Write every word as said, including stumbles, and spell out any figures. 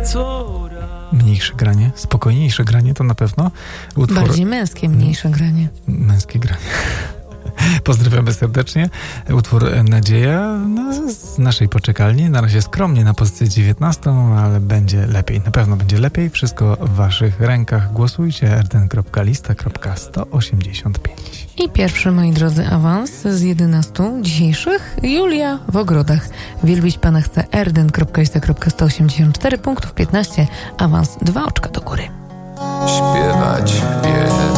Mniejsze granie, spokojniejsze granie to na pewno. Utwór... Bardziej męskie, mniejsze granie. Męskie granie. Pozdrawiamy serdecznie. Utwór Nadzieja no, z naszej poczekalni. Na razie skromnie na pozycji dziewiętnastą, ale będzie lepiej. Na pewno będzie lepiej. Wszystko w waszych rękach. Głosujcie r d n kropka lista kropka sto osiemdziesiąt pięć. I pierwszy, moi drodzy, awans z jedenastu dzisiejszych. Julia w ogrodach. Wielbić Pana chce r d n kropka lista kropka sto osiemdziesiąt cztery, punktów piętnaście, awans dwa oczka do góry. Śpiewać jeden